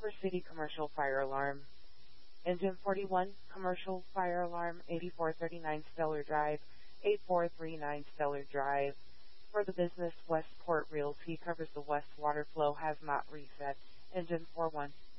Culver City Commercial Fire Alarm. Engine 41, Commercial Fire Alarm, 8439 Stellar Drive, 8439 Stellar Drive. For the business, Westport Realty covers the west water flow, has not reset. Engine 41.